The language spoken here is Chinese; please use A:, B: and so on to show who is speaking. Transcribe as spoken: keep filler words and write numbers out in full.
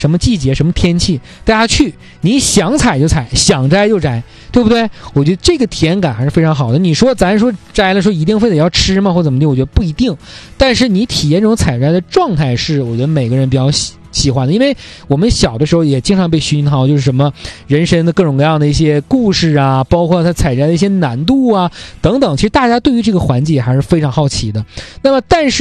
A: 什么季节什么天气，大家去，你想采就采，想摘就摘，对不对？我觉得这个体验感还是非常好的。你说咱说摘了说一定非得要吃吗或怎么的，我觉得不一定，但是你体验这种采摘的状态是我觉得每个人比较喜喜欢的。因为我们小的时候也经常被熏陶，就是什么人参的各种各样的一些故事啊，包括它采摘的一些难度啊等等，其实大家对于这个环节还是非常好奇的。那么但是